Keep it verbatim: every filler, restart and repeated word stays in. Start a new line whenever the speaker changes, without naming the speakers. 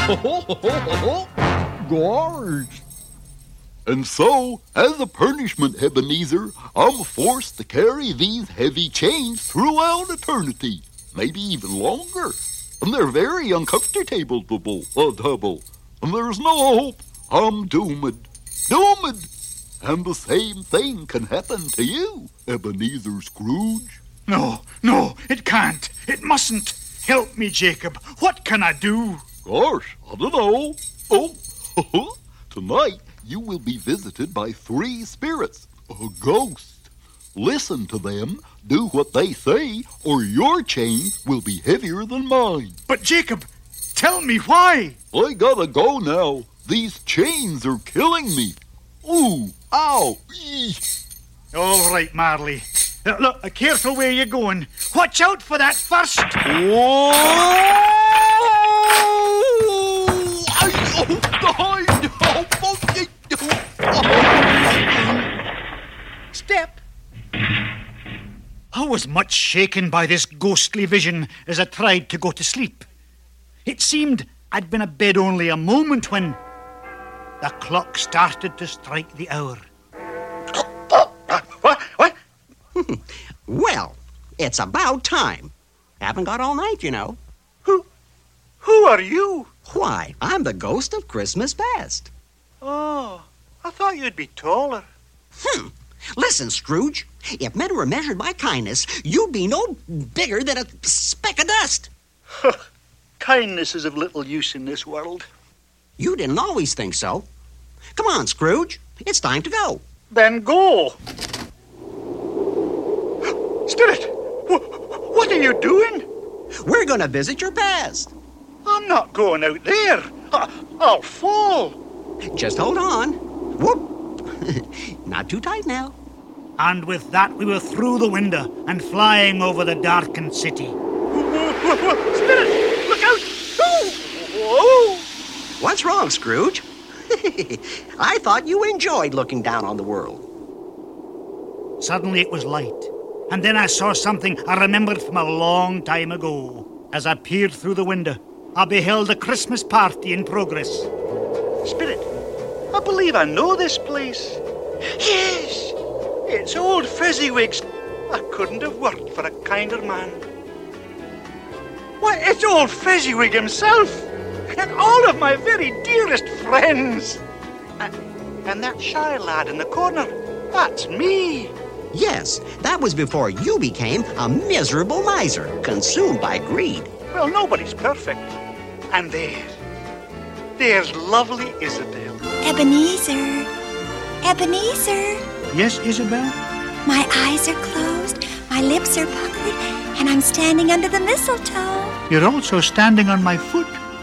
Gosh. And so, as a punishment, Ebenezer, I'm forced to carry these heavy chains throughout eternity, maybe even longer. And they're very uncomfortable, uh, double. And there's no hope. I'm doomed. Doomed. And the same thing can happen to you, Ebenezer Scrooge.
No, no, it can't. It mustn't. Help me, Jacob. What can I do?
Gosh, I don't know. Oh, tonight you will be visited by three spirits, a ghost. Listen to them, do what they say, or your chains will be heavier than mine.
But Jacob, tell me why.
I gotta go now. These chains are killing me. Ooh, ow, eesh.
All right, Marley. Uh, look, uh, careful where you're going. Watch out for that first.
Whoa!
Step. I was much shaken by this ghostly vision as I tried to go to sleep. It seemed I'd been abed only a moment when the clock started to strike the hour.
What? What?
Well, it's about time. Haven't got all night, you know.
Who? Who are you?
Why, I'm the ghost of Christmas past.
Oh, I thought you'd be taller.
Hmm. Listen, Scrooge, if men were measured by kindness, you'd be no bigger than a speck of dust.
Kindness is of little use in this world.
You didn't always think so. Come on, Scrooge. It's time to go.
Then go. Spirit, wh- what are you doing?
We're going to visit your past.
I'm not going out there. I- I'll fall.
Just hold on. Whoop. Not too tight now.
And with that, we were through the window and flying over the darkened city.
Spirit, look out! Whoa!
What's wrong, Scrooge? I thought you enjoyed looking down on the world.
Suddenly it was light, and then I saw something I remembered from a long time ago. As I peered through the window, I beheld a Christmas party in progress.
Spirit, I believe I know this place. Yes, it's old Fezziwig's. I couldn't have worked for a kinder man. Why, it's old Fezziwig himself, and all of my very dearest friends. And, and that shy lad in the corner, that's me.
Yes, that was before you became a miserable miser, consumed by greed.
Well, nobody's perfect. And there, there's lovely Isabel.
Ebenezer, Ebenezer.
Yes, Isabel?
My eyes are closed, my lips are puckered, and I'm standing under the mistletoe.
You're also standing on my foot.